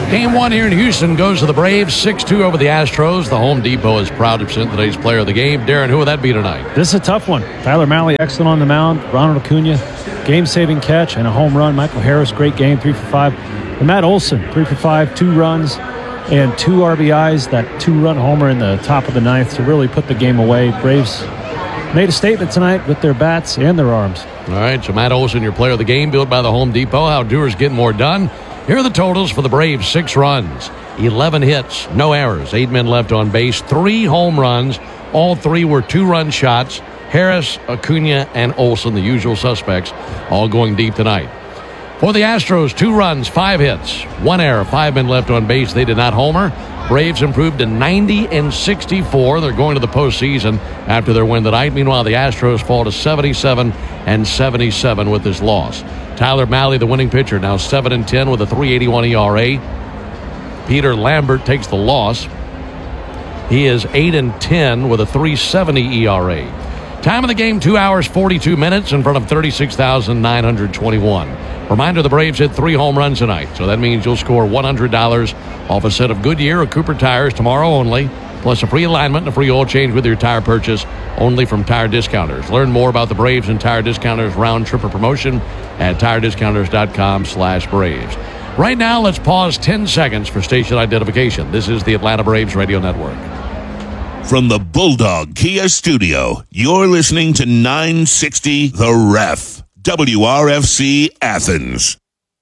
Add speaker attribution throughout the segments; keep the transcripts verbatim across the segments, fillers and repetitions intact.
Speaker 1: Game one here in Houston goes to the Braves, six two over the Astros. The Home Depot is proud to present today's player of the game. Darren, who would that be tonight?
Speaker 2: This is a tough one. Tyler Mahle, excellent on the mound. Ronald Acuna, game-saving catch and a home run. Michael Harris, great game, three for five. And Matt Olson, three for five, two runs and two R B Is. That two-run homer in the top of the ninth to really put the game away. Braves made a statement tonight with their bats and their arms.
Speaker 1: All right, so Matt Olson, your player of the game, built by the Home Depot. How Dewar's getting more done. Here are the totals for the Braves. Six runs, eleven hits, no errors, eight men left on base, three home runs. All three were two-run shots. Harris, Acuna, and Olson, the usual suspects, all going deep tonight. For the Astros, two runs, five hits, one error, five men left on base. They did not homer. Braves improved to ninety and sixty-four. They're going to the postseason after their win tonight. Meanwhile, the Astros fall to seventy-seven and seventy-seven with this loss. Tyler Mahle, the winning pitcher, now seven and ten with a three eighty-one E R A. Peter Lambert takes the loss. He is eight and ten with a three seventy E R A. Time of the game, two hours, forty-two minutes in front of thirty-six thousand nine hundred twenty-one. Reminder, the Braves hit three home runs tonight, so that means you'll score one hundred dollars off a set of Goodyear or Cooper tires tomorrow only, plus a free alignment and a free oil change with your tire purchase only from Tire Discounters. Learn more about the Braves and Tire Discounters round trip promotion at tire discounters dot com slash Braves. Right now, let's pause ten seconds for station identification. This is the Atlanta Braves Radio Network.
Speaker 3: From the Bulldog Kia Studio, you're listening to nine sixty The Ref, W R F C Athens.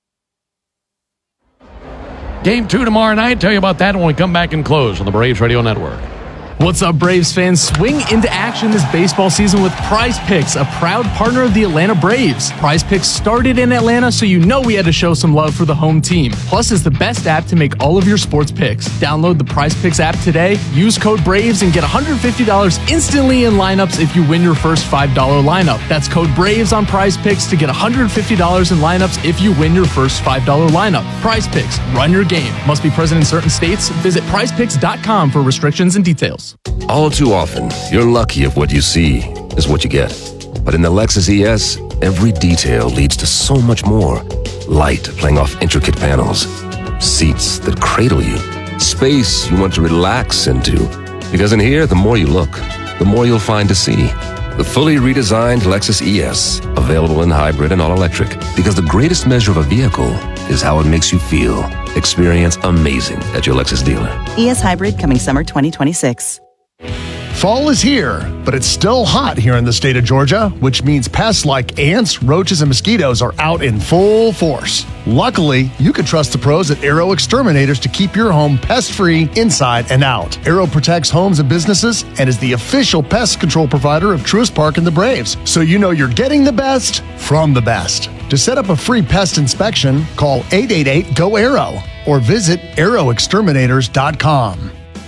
Speaker 1: Game two tomorrow night. Tell you about that when we come back and close on the Braves Radio Network.
Speaker 4: What's up, Braves fans? Swing into action this baseball season with Prize Picks, a proud partner of the Atlanta Braves. Prize Picks started in Atlanta, so you know we had to show some love for the home team. Plus, it's the best app to make all of your sports picks. Download the Prize Picks app today, use code BRAVES, and get one hundred fifty dollars instantly in lineups if you win your first five dollar lineup. That's code BRAVES on Prize Picks to get one hundred fifty dollars in lineups if you win your first five dollar lineup. Prize Picks, run your game. Must be present in certain states. Visit prize picks dot com for restrictions and details.
Speaker 5: All too often, you're lucky if what you see is what you get. But in the Lexus E S, every detail leads to so much more. Light playing off intricate panels, seats that cradle you, space you want to relax into. Because in here, the more you look, the more you'll find to see. The fully redesigned Lexus E S, available in hybrid and all-electric. Because the greatest measure of a vehicle is how it makes you feel. Experience amazing at your Lexus dealer.
Speaker 6: E S Hybrid coming summer twenty twenty-six.
Speaker 7: Fall is here, but it's still hot here in the state of Georgia, which means pests like ants, roaches, and mosquitoes are out in full force. Luckily, you can trust the pros at Aero Exterminators to keep your home pest-free inside and out. Aero protects homes and businesses and is the official pest control provider of Truist Park and the Braves, so you know you're getting the best from the best. To set up a free pest inspection, call eight eight eight, G O, A R O or visit aero exterminators dot com.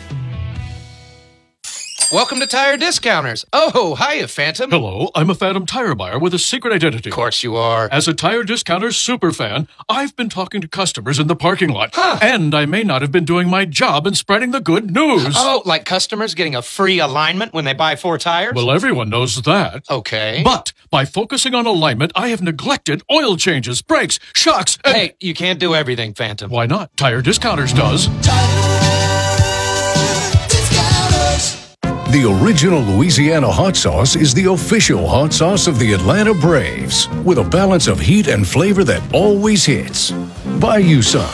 Speaker 8: Welcome to Tire Discounters. Oh, hiya, Phantom.
Speaker 9: Hello, I'm a Phantom tire buyer with a secret identity.
Speaker 8: Of course you are.
Speaker 9: As a Tire Discounters superfan, I've been talking to customers in the parking lot. Huh. And I may not have been doing my job in spreading the good news.
Speaker 8: Oh, like customers getting a free alignment when they buy four tires?
Speaker 9: Well, everyone knows that.
Speaker 8: Okay.
Speaker 9: But by focusing on alignment, I have neglected oil changes, brakes, shocks, and...
Speaker 8: Hey, you can't do everything, Phantom.
Speaker 9: Why not? Tire Discounters does.
Speaker 10: The original Louisiana hot sauce is the official hot sauce of the Atlanta Braves, with a balance of heat and flavor that always hits. Buy you some.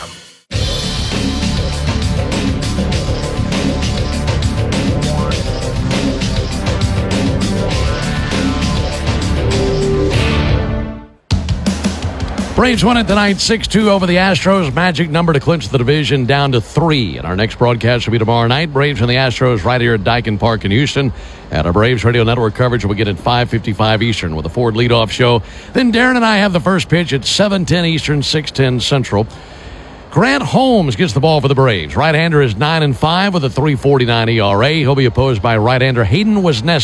Speaker 1: Braves won it tonight, six two over the Astros. Magic number to clinch the division down to three. And our next broadcast will be tomorrow night. Braves and the Astros right here at Daikin Park in Houston. And our Braves Radio Network coverage will begin at five fifty-five Eastern with a Ford leadoff show. Then Darren and I have the first pitch at seven ten Eastern, six ten Central. Grant Holmes gets the ball for the Braves. Right-hander is nine and five with a three forty-nine E R A. He'll be opposed by right-hander Hayden Wesneski,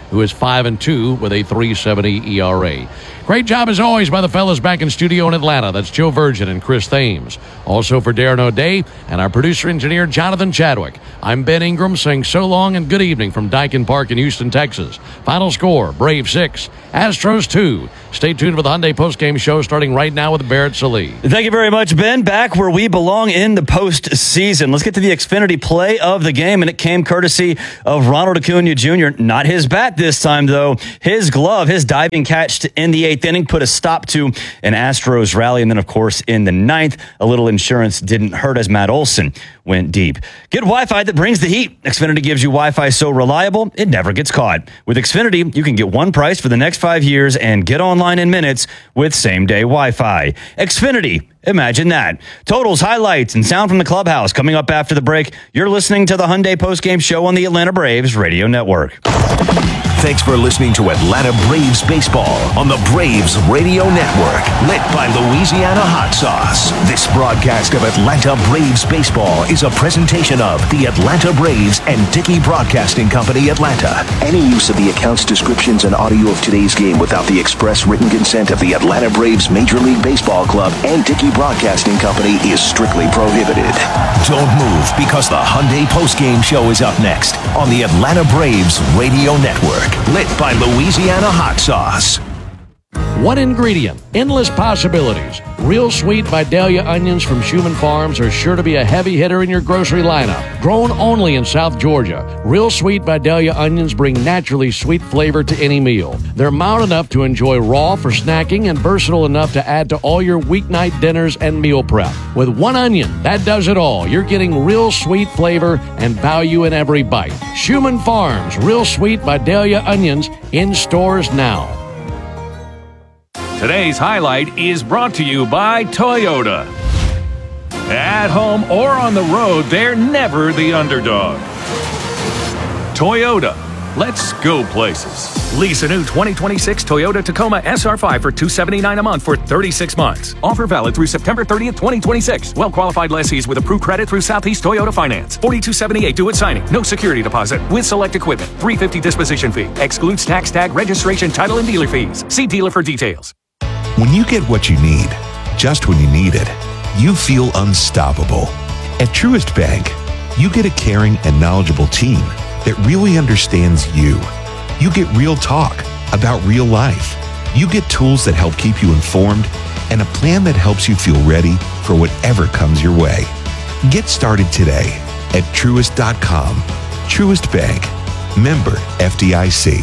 Speaker 1: who is five and two with a three seventy E R A. Great job, as always, by the fellas back in studio in Atlanta. That's Joe Virgin and Chris Thames. Also for Darren O'Day and our producer-engineer, Jonathan Chadwick. I'm Ben Ingram saying so long and good evening from Dyken Park in Houston, Texas. Final score, Braves six, Astros two. Stay tuned for the Hyundai postgame show starting right now with Barrett Sallee.
Speaker 11: Thank you very much, Ben. Back where we belong in the postseason. Let's get to the Xfinity play of the game, and it came courtesy of Ronald Acuna Junior Not his bat this time, though. His glove, his diving catch in the eighth inning put a stop to an Astros rally. And then, of course, in the ninth, a little insurance didn't hurt as Matt Olson went deep. Get Wi-Fi that brings the heat. Xfinity gives you Wi-Fi so reliable, it never gets caught. With Xfinity, you can get one price for the next five years and get online in minutes with same-day Wi-Fi. Xfinity, imagine that. Totals, highlights, and sound from the clubhouse coming up after the break. You're listening to the Hyundai postgame show on the Atlanta Braves Radio Network.
Speaker 12: Thanks for listening to Atlanta Braves Baseball on the Braves Radio Network, lit by Louisiana Hot Sauce. This broadcast of Atlanta Braves Baseball is a presentation of the Atlanta Braves and Dickey Broadcasting Company, Atlanta. Any use of the accounts, descriptions, and audio of today's game without the express written consent of the Atlanta Braves Major League Baseball Club and Dickey Broadcasting Company is strictly prohibited. Don't move, because the Hyundai postgame show is up next on the Atlanta Braves Radio Network, lit by Louisiana Hot Sauce.
Speaker 1: One ingredient, endless possibilities. Real Sweet Vidalia onions from Schumann Farms are sure to be a heavy hitter in your grocery lineup. Grown only in South Georgia, Real Sweet Vidalia onions bring naturally sweet flavor to any meal. They're mild enough to enjoy raw for snacking and versatile enough to add to all your weeknight dinners and meal prep. With one onion, that does it all. You're getting real sweet flavor and value in every bite. Schumann Farms Real Sweet Vidalia onions in stores now.
Speaker 13: Today's highlight is brought to you by Toyota. At home or on the road, they're never the underdog. Toyota, let's go places. Lease a new twenty twenty-six Toyota Tacoma S R five for two hundred seventy-nine dollars a month for thirty-six months. Offer valid through September thirtieth, twenty twenty-six. Well-qualified lessees with approved credit through Southeast Toyota Finance. forty-two seventy-eight due at signing. No security deposit with select equipment. three hundred fifty dollars disposition fee. Excludes tax, tag, registration, title, and dealer fees. See dealer for details.
Speaker 14: When you get what you need, just when you need it, you feel unstoppable. At Truist Bank, you get a caring and knowledgeable team that really understands you. You get real talk about real life. You get tools that help keep you informed and a plan that helps you feel ready for whatever comes your way. Get started today at Truist dot com. Truist Bank. Member F D I C.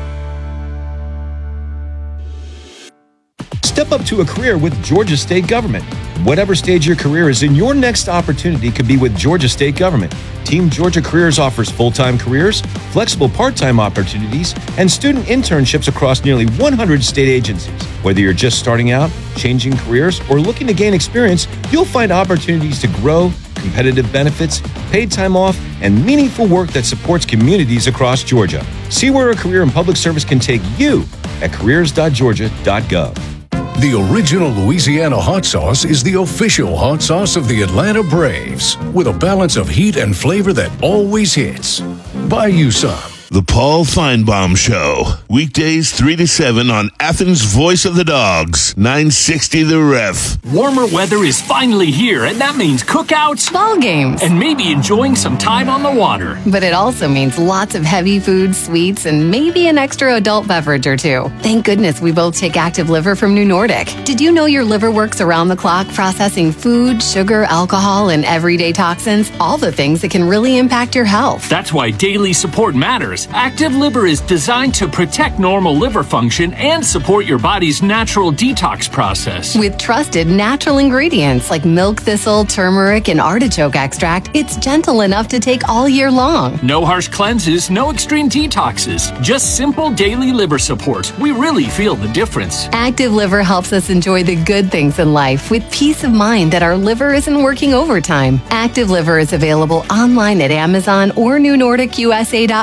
Speaker 15: Step up to a career with Georgia State Government. Whatever stage your career is in, your next opportunity could be with Georgia State Government. Team Georgia Careers offers full-time careers, flexible part-time opportunities, and student internships across nearly one hundred state agencies. Whether you're just starting out, changing careers, or looking to gain experience, you'll find opportunities to grow, competitive benefits, paid time off, and meaningful work that supports communities across Georgia. See where a career in public service can take you at careers dot georgia dot gov.
Speaker 10: The original Louisiana hot sauce is the official hot sauce of the Atlanta Braves, with a balance of heat and flavor that always hits. Buy you some.
Speaker 3: The Paul Feinbaum Show. Weekdays three to seven on Athens' Voice of the Dogs. nine sixty The Ref.
Speaker 16: Warmer weather is finally here, and that means cookouts,
Speaker 17: ball games,
Speaker 16: and maybe enjoying some time on the water.
Speaker 17: But it also means lots of heavy food, sweets, and maybe an extra adult beverage or two. Thank goodness we both take Active Liver from New Nordic. Did you know your liver works around the clock processing food, sugar, alcohol, and everyday toxins? All the things that can really impact your health.
Speaker 16: That's why daily support matters. Active Liver is designed to protect normal liver function and support your body's natural detox process.
Speaker 17: With trusted natural ingredients like milk thistle, turmeric, and artichoke extract, it's gentle enough to take all year long.
Speaker 16: No harsh cleanses, no extreme detoxes, just simple daily liver support. We really feel the difference.
Speaker 17: Active Liver helps us enjoy the good things in life with peace of mind that our liver isn't working overtime. Active Liver is available online at Amazon or new nordic u s a dot com.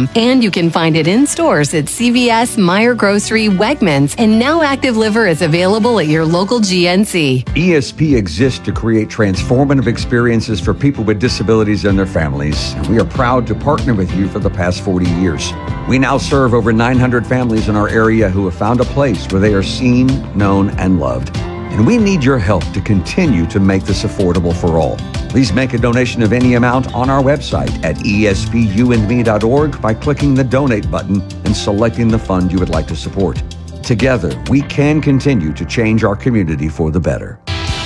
Speaker 17: com. And you can find it in stores at C V S, Meijer Grocery, Wegmans, and now Active Liver is available at your local G N C.
Speaker 18: E S P exists to create transformative experiences for people with disabilities and their families, and we are proud to partner with you for the past forty years. We now serve over nine hundred families in our area who have found a place where they are seen, known, and loved. And we need your help to continue to make this affordable for all. Please make a donation of any amount on our website at E S P U and me dot org by clicking the donate button and selecting the fund you would like to support. Together, we can continue to change our community for the better.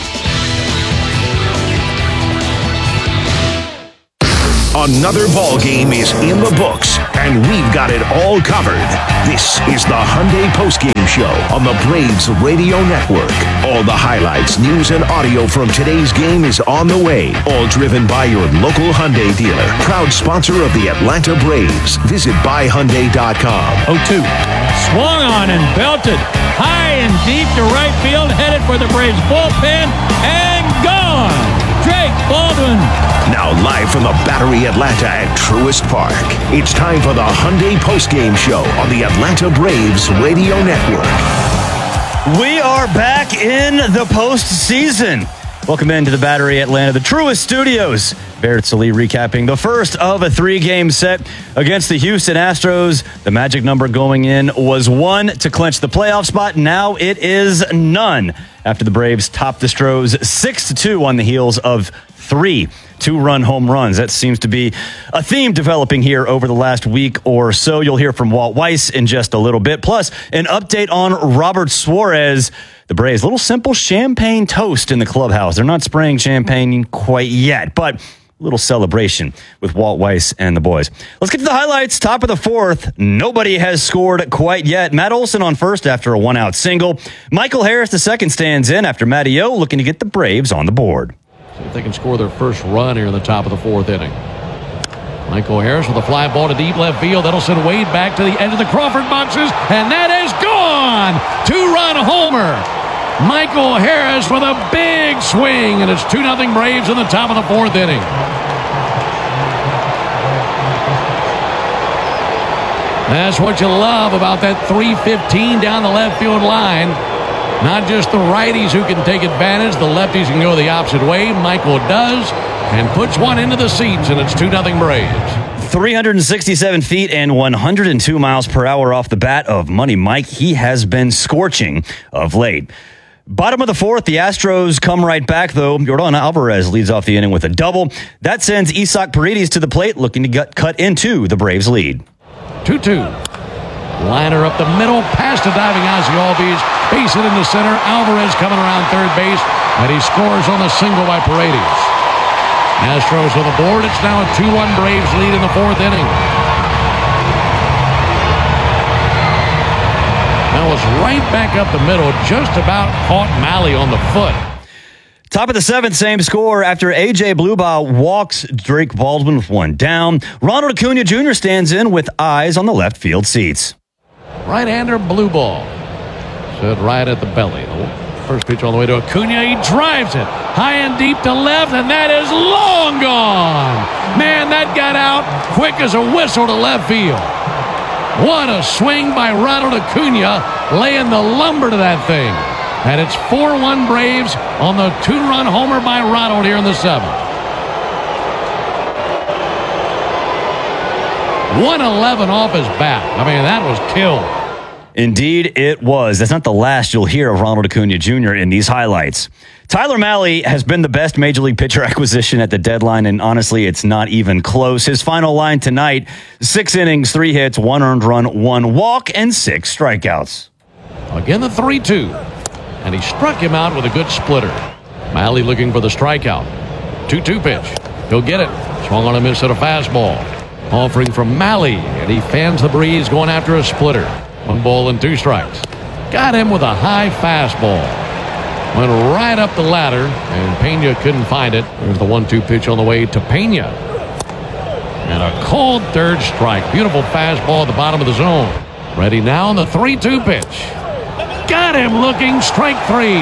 Speaker 12: Another ball game is in the books, and we've got it all covered. This is the Hyundai Postgame Show on the Braves Radio Network. All the highlights, news, and audio from today's game is on the way. All driven by your local Hyundai dealer. Proud sponsor of the Atlanta Braves. Visit buy hyundai dot com.
Speaker 19: oh two. Swung on and belted. High and deep to right field. Headed for the Braves bullpen. And gone. Drake Baldwin.
Speaker 12: Now live from the Battery Atlanta at Truist Park. It's time for the Hyundai Postgame Show on the Atlanta Braves Radio Network.
Speaker 11: We are back in the postseason. Welcome into the Battery Atlanta, the Truist Studios. Barrett Sallee recapping the first of a three-game set against the Houston Astros. The magic number going in was one to clinch the playoff spot. Now it is none after the Braves topped the Stros six to two on the heels of three two-run home runs. That seems to be a theme developing here over the last week or so. You'll hear from Walt Weiss in just a little bit. Plus, an update on Robert Suarez. The Braves, little simple champagne toast in the clubhouse. They're not spraying champagne quite yet, but a little celebration with Walt Weiss and the boys. Let's get to the highlights. Top of the fourth. Nobody has scored quite yet. Matt Olson on first after a one-out single. Michael Harris, the second, stands in after Matty O looking to get the Braves on the board.
Speaker 1: See if they can score their first run here in the top of the fourth inning. Michael Harris with a fly ball to deep left field. That'll send Wade back to the edge of the Crawford boxes, and that is gone! Two-run homer. Michael Harris with a big swing, and it's two nothing Braves in the top of the fourth inning. That's what you love about that three fifteen down the left field line. Not just the righties who can take advantage, the lefties can go the opposite way. Michael does, and puts one into the seats, and it's two nothing Braves.
Speaker 11: three hundred sixty-seven feet and one hundred two miles per hour off the bat of Money Mike. He has been scorching of late. Bottom of the fourth, the Astros come right back, though. Yordan Alvarez leads off the inning with a double. That sends Isaac Paredes to the plate, looking to get cut into the Braves' lead.
Speaker 1: two two. Liner up the middle, past a diving Ozzie Albies. Base it in the center. Alvarez coming around third base, and he scores on the single by Paredes. Astros on the board. It's now a two one Braves lead in the fourth inning. That was right back up the middle, just about caught Malley on the foot.
Speaker 11: Top of the seventh, same score after A J Blubaugh walks Drake Baldwin with one down. Ronald Acuna Junior stands in with eyes on the left field seats.
Speaker 1: Right-hander blue ball. Stood right at the belly. The first pitch all the way to Acuna. He drives it high and deep to left, and that is long gone. Man, that got out quick as a whistle to left field. What a swing by Ronald Acuna, laying the lumber to that thing. And it's four one Braves on the two-run homer by Ronald here in the seventh. one eleven off his bat. I mean, that was killed.
Speaker 11: Indeed, it was. That's not the last you'll hear of Ronald Acuna Junior in these highlights. Tyler Mahle has been the best Major League pitcher acquisition at the deadline, and honestly, it's not even close. His final line tonight, six innings, three hits, one earned run, one walk, and six strikeouts.
Speaker 1: Again, the three two. And he struck him out with a good splitter. Mahle looking for the strikeout. two two pitch. He'll get it. Swung on a miss at a fastball. Offering from Mahle, and he fans the breeze going after a splitter. One ball and two strikes. Got him with a high fastball. Went right up the ladder, and Pena couldn't find it. There's the one two pitch on the way to Pena. And a cold third strike. Beautiful fastball at the bottom of the zone. Ready now on the three two pitch. Got him looking, strike three.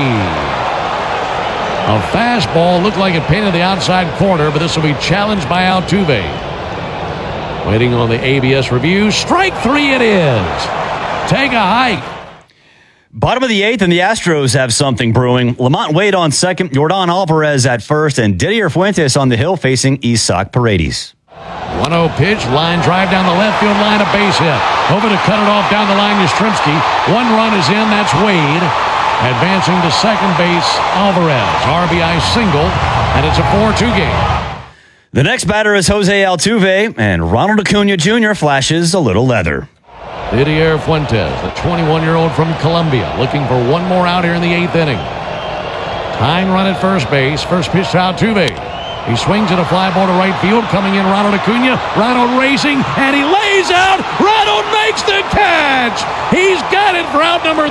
Speaker 1: A fastball looked like it painted the outside corner, but this will be challenged by Altuve. Waiting on the A B S review. Strike three it is. Take a hike.
Speaker 11: Bottom of the eighth, and the Astros have something brewing. Lamont Wade on second, Yordan Alvarez at first, and Didier Fuentes on the hill facing Isaac Paredes.
Speaker 1: one oh pitch, line drive down the left field line, a base hit. Over to cut it off down the line is Yastrzemski. One run is in, that's Wade. Advancing to second base, Alvarez. R B I single, and it's a four two game.
Speaker 11: The next batter is Jose Altuve, and Ronald Acuna Junior flashes a little leather.
Speaker 1: Didier Fuentes, the twenty-one-year-old from Colombia, looking for one more out here in the eighth inning. Tying run at first base. First pitch to Altuve. He swings at a fly ball to right field. Coming in, Ronald Acuna. Ronald racing, and he lays out. Ronald makes the catch. He's got it for out number